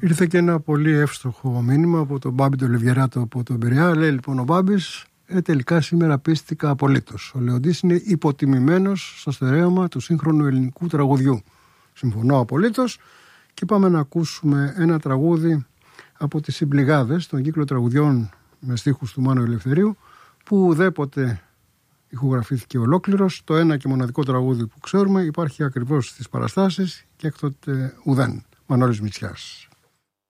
Ήρθε και ένα πολύ εύστοχο μήνυμα από τον Μπάμπη τον Λιβιεράτο από τον Πειραιά. Λέει λοιπόν ο Μπάμπης, τελικά σήμερα πίστηκα απολύτως. Ο Λεοντής είναι υποτιμημένος στο στερέωμα του σύγχρονου ελληνικού τραγουδιού. Συμφωνώ απολύτως και πάμε να ακούσουμε ένα τραγούδι από τις Συμπληγάδες, τον κύκλο τραγουδιών με στίχους του Μάνου Ελευθερίου, που ουδέποτε ηχογραφήθηκε ολόκληρος. Το ένα και μοναδικό τραγούδι που ξέρουμε υπάρχει ακριβώς στις παραστάσεις και έκτοτε ουδέν. Μανώλης Μητσιάς.